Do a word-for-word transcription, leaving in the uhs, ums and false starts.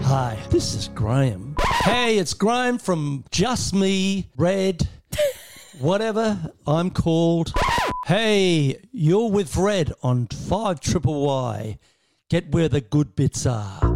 Hi, this is Graham. Hey, it's Graham from Just Me, Red, whatever I'm called. Hey, you're with Red on five triple Y. Get where the good bits are.